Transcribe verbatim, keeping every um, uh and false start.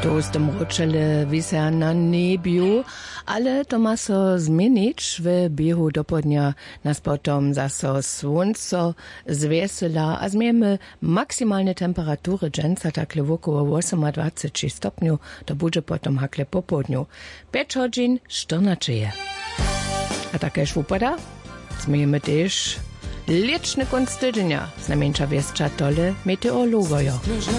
To z tym roczele wisa na niebiu, ale to ma so zmienić w biehu do podnia. Nas potom zaso słońce zwiesela, a zmiemy maksymalne temperatury dżęca takle wokoło dwadzieścia osiem stopniu, to będzie potom hakle po południu. pięć godzin czternaście. A takeż upada? Zmiemy też liczny kunst tygodnia. Znamieńcza wieszcza tole meteorologojo.